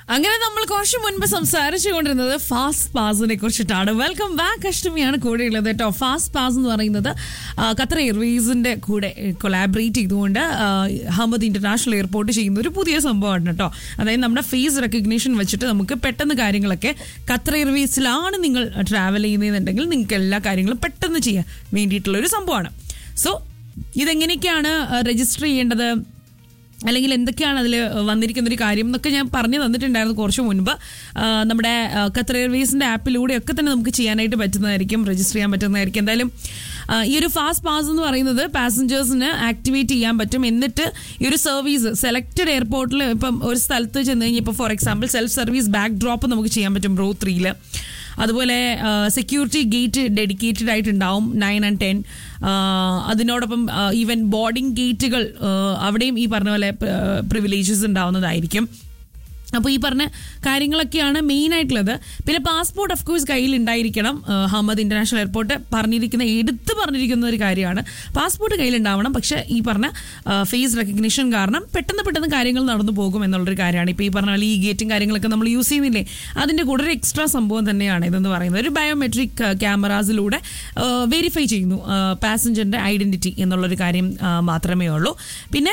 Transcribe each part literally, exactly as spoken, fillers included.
അങ്ങനെ നമ്മൾ കുറച്ച് മുൻപ് സംസാരിച്ചുകൊണ്ടിരുന്നത് ഫാസ്റ്റ് പാസിനെ കുറിച്ചിട്ടാണ്. Welcome back. അഷ്ടമിയാണ് കൂടെയുള്ളത് കേട്ടോ. ഫാസ്റ്റ് പാസ് എന്ന് പറയുന്നത് ഖത്തർ എയർവേസിന്റെ കൂടെ കൊളാബറേറ്റ് ചെയ്തുകൊണ്ട് അഹമ്മദ് ഇന്റർനാഷണൽ എയർപോർട്ട് ചെയ്യുന്ന ഒരു പുതിയ സംഭവമാണ് കേട്ടോ. അതായത് നമ്മുടെ ഫേസ് റെക്കഗ്നീഷൻ വെച്ചിട്ട് നമുക്ക് പെട്ടെന്ന് കാര്യങ്ങളൊക്കെ ഖത്തർ എയർവേസിലാണ് നിങ്ങൾ ട്രാവൽ ചെയ്യുന്നതെന്നുണ്ടെങ്കിൽ നിങ്ങൾക്ക് എല്ലാ കാര്യങ്ങളും പെട്ടെന്ന് ചെയ്യാൻ വേണ്ടിയിട്ടുള്ള ഒരു സംഭവമാണ്. സോ ഇതെങ്ങനെയൊക്കെയാണ് രജിസ്റ്റർ ചെയ്യേണ്ടത്, അല്ലെങ്കിൽ എന്തൊക്കെയാണ് അതിൽ വന്നിരിക്കുന്നൊരു കാര്യം എന്നൊക്കെ ഞാൻ പറഞ്ഞു തന്നിട്ടുണ്ടായിരുന്നു കുറച്ച് മുൻപ്. നമ്മുടെ ഖത്തർ എയർവേസിൻ്റെ ആപ്പിലൂടെയൊക്കെ തന്നെ നമുക്ക് ചെയ്യാനായിട്ട് പറ്റുന്നതായിരിക്കും, രജിസ്റ്റർ ചെയ്യാൻ പറ്റുന്നതായിരിക്കും. എന്തായാലും ഈ ഒരു ഫാസ്റ്റ് പാസ് എന്ന് പറയുന്നത് പാസഞ്ചേഴ്സിന് ആക്ടിവേറ്റ് ചെയ്യാൻ പറ്റും. എന്നിട്ട് ഈ ഒരു സർവീസ് സെലക്റ്റഡ് എയർപോർട്ടിൽ ഇപ്പം ഒരു സ്ഥലത്ത് ചെന്ന് കഴിഞ്ഞാൽ ഇപ്പോൾ for example self service back drop നമുക്ക് ചെയ്യാൻ പറ്റും റോ ത്രീയിൽ. അതുപോലെ സെക്യൂരിറ്റി ഗേറ്റ് ഡെഡിക്കേറ്റഡ് ആയിട്ടുണ്ടാവും നയൻ ആൻഡ് ടെൻ. അതിനോടൊപ്പം ഈവൻ ബോർഡിംഗ് ഗേറ്റുകൾ അവിടെയും ഈ പറഞ്ഞ പോലെ പ്രിവിലേജസ് ഉണ്ടാവുന്നതായിരിക്കും. അപ്പോൾ ഈ പറഞ്ഞ കാര്യങ്ങളൊക്കെയാണ് മെയിൻ ആയിട്ടുള്ളത്. പിന്നെ പാസ്പോർട്ട് ഓഫ് കോഴ്സ് കയ്യിൽ ഉണ്ടായിരിക്കണം. അഹമ്മദ് ഇന്റർനാഷണൽ എയർപോർട്ട് പറഞ്ഞിരിക്കുന്ന എടുത്ത് പറഞ്ഞിരിക്കുന്ന ഒരു കാര്യമാണ് പാസ്പോർട്ട് കയ്യിലുണ്ടാവണം. പക്ഷേ ഈ പറഞ്ഞ ഫേസ് റെക്കഗ്നിഷൻ കാരണം പെട്ടെന്ന് പെട്ടെന്ന് കാര്യങ്ങൾ നടന്നു പോകും എന്നുള്ളൊരു കാര്യമാണ്. ഇപ്പോൾ ഈ പറഞ്ഞ പോലെ ഈ ഗേറ്റും കാര്യങ്ങളൊക്കെ നമ്മൾ യൂസ് ചെയ്യുന്നില്ലേ, അതിൻ്റെ കൂടെ ഒരു എക്സ്ട്രാ സംഭവം തന്നെയാണ് ഇതെന്ന് പറയുന്നത്. ഒരു ബയോമെട്രിക് ക്യാമറാസിലൂടെ വെരിഫൈ ചെയ്യുന്നു പാസഞ്ചറിൻ്റെ ഐഡൻറ്റിറ്റി എന്നുള്ളൊരു കാര്യം മാത്രമേ ഉള്ളൂ. പിന്നെ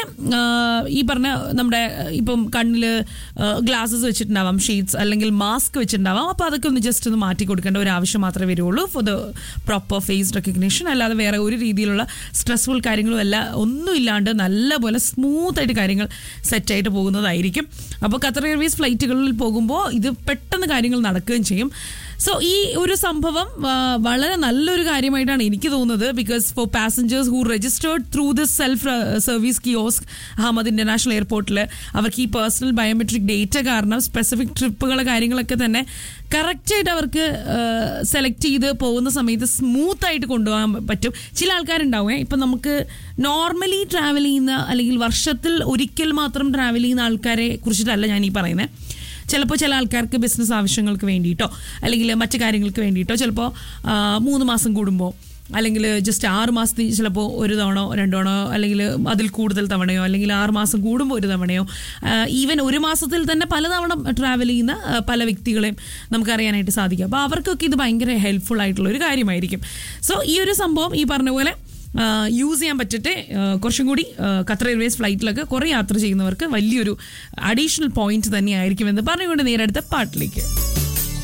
ഈ പറഞ്ഞ നമ്മുടെ ഇപ്പം കണ്ണിൽ ഗ്ലാസസ് വെച്ചിട്ടുണ്ടാവാം, ഷീറ്റ്സ് അല്ലെങ്കിൽ മാസ്ക് വെച്ചിട്ടുണ്ടാവാം. അപ്പോൾ അതൊക്കെ ഒന്ന് ജസ്റ്റ് ഒന്ന് മാറ്റി കൊടുക്കേണ്ട ഒരു ആവശ്യം മാത്രമേ വരുള്ളൂ for the proper face recognition. അല്ലാതെ വേറെ ഒരു രീതിയിലുള്ള സ്ട്രെസ്ഫുൾ കാര്യങ്ങളും എല്ലാം ഒന്നും ഇല്ലാണ്ട് നല്ലപോലെ സ്മൂത്തായിട്ട് കാര്യങ്ങൾ സെറ്റായിട്ട് പോകുന്നതായിരിക്കും. അപ്പോൾ ഖത്തർ എയർവേസ് ഫ്ലൈറ്റുകളിൽ പോകുമ്പോൾ ഇത് പെട്ടെന്ന് കാര്യങ്ങൾ നടക്കുകയും ചെയ്യും. സോ ഈ ഒരു സംഭവം വളരെ നല്ലൊരു കാര്യമായിട്ടാണ് എനിക്ക് തോന്നുന്നത്. Because four passengers who registered through this self service kiosk Ahmed international എയർപോർട്ടിൽ അവർക്ക് ഈ പേഴ്സണൽ ബയോമെട്രിക് ഡേറ്റ കാരണം സ്പെസിഫിക് ട്രിപ്പുകൾ കാര്യങ്ങളൊക്കെ തന്നെ കറക്റ്റായിട്ട് അവർക്ക് സെലക്ട് ചെയ്ത് പോകുന്ന സമയത്ത് സ്മൂത്തായിട്ട് കൊണ്ടുപോകാൻ പറ്റും. ചില ആൾക്കാരുണ്ടാവുക ഇപ്പം നമുക്ക് നോർമലി ട്രാവൽ ചെയ്യുന്ന അല്ലെങ്കിൽ വർഷത്തിൽ ഒരിക്കൽ മാത്രം ട്രാവൽ ചെയ്യുന്ന ആൾക്കാരെ കുറിച്ചിട്ടല്ല ഞാൻ ഈ പറയുന്നത്. ചിലപ്പോൾ ചില ആൾക്കാർക്ക് ബിസിനസ് ആവശ്യങ്ങൾക്ക് വേണ്ടിയിട്ടോ അല്ലെങ്കിൽ മറ്റു കാര്യങ്ങൾക്ക് വേണ്ടിയിട്ടോ ചിലപ്പോൾ മൂന്ന് മാസം കൂടുമ്പോൾ അല്ലെങ്കിൽ ജസ്റ്റ് ആറ് മാസത്തിൽ ചിലപ്പോൾ ഒരു തവണ രണ്ടു തവണ അല്ലെങ്കിൽ അതിൽ കൂടുതൽ തവണയോ അല്ലെങ്കിൽ ആറ് മാസം കൂടുമ്പോൾ ഒരു തവണയോ ഈവൻ ഒരു മാസത്തിൽ തന്നെ പലതവണ ട്രാവൽ ചെയ്യുന്ന പല വ്യക്തികളെയും നമുക്കറിയാനായിട്ട് സാധിക്കും. അപ്പോൾ അവർക്കൊക്കെ ഇത് ഭയങ്കര ഹെൽപ്ഫുൾ ആയിട്ടുള്ള ഒരു കാര്യമായിരിക്കും. സോ ഈ ഒരു സംഭവം ഈ പറഞ്ഞ പോലെ യൂസ് ചെയ്യാൻ പറ്റട്ടെ. കുറച്ചും കൂടി ഖത്തർ എയർവേസ് ഫ്ലൈറ്റിലൊക്കെ കുറേ യാത്ര ചെയ്യുന്നവർക്ക് വലിയൊരു അഡീഷണൽ പോയിന്റ് തന്നെയായിരിക്കുമെന്ന് പറഞ്ഞുകൊണ്ട് നേരെ അടുത്ത പാട്ടിലേക്ക്.